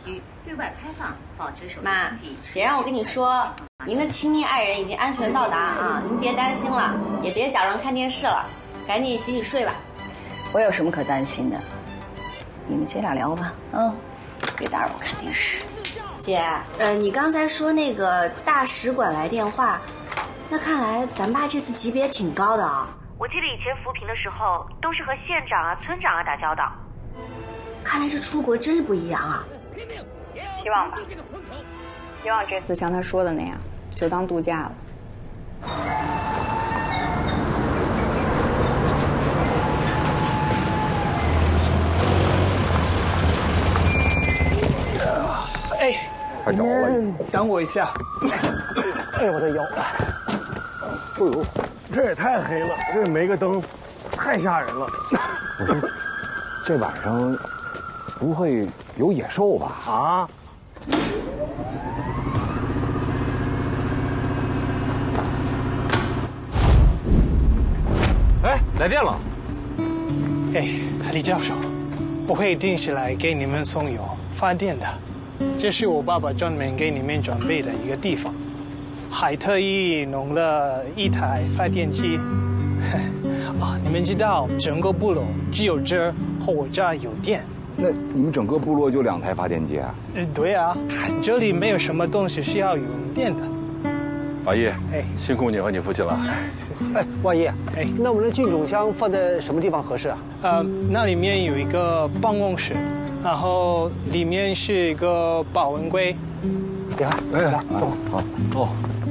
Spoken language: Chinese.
区对外开放，保持手妈，姐让我跟你说，您的亲密爱人已经安全到达啊，您别担心了，也别假装看电视了，赶紧洗洗睡吧。 我有什么可担心的？你们姐俩聊吧，别打扰我看电视。 姐，你刚才说那个大使馆来电话，那看来咱爸这次级别挺高的啊。我记得以前扶贫的时候都是和县长啊、村长啊打交道，看来这出国真是不一样啊。 希望吧，希望这次像他说的那样，就当度假了。 哎，你们等我一下。哎，我的腰！ 哎呦，这也太黑了，这没个灯，太吓人了。 不是，这晚上不会有野兽吧？ 啊？哎，来电了。 哎，李教授，我会定时来给你们送油发电的。这是我爸爸专门给你们准备的一个地方，还特意弄了一台发电机。啊，你们知道，整个部落只有这儿和我这儿有电。 那你们整个部落就2台发电机啊？ 对啊，这里没有什么东西是要用电的。 阿姨，辛苦你和你父亲了。 万一，那我们的菌种箱放在什么地方合适啊？ 那里面有一个办公室，然后里面是一个保温柜。 你看，来， 好，